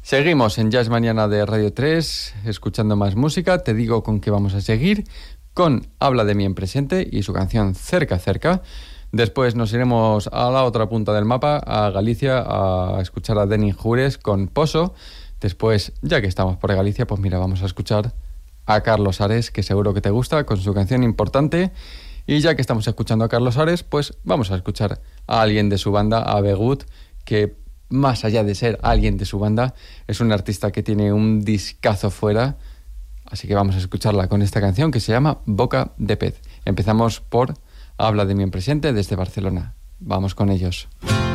Seguimos en Jazz Mañana de Radio 3, escuchando más música. Te digo con qué vamos a seguir, con Habla de mí en presente y su canción Cerca, Cerca. Después nos iremos a la otra punta del mapa, a Galicia, a escuchar a Denis Jures con Pozo. Después, ya que estamos por Galicia, pues mira, vamos a escuchar a Carlos Ares, que seguro que te gusta, con su canción Importante. Y ya que estamos escuchando a Carlos Ares, pues vamos a escuchar a alguien de su banda, a Begut, que más allá de ser alguien de su banda, es un artista que tiene un discazo fuera. Así que vamos a escucharla con esta canción que se llama Boca de Pez. Empezamos por Habla de mí en presente desde Barcelona. Vamos con ellos.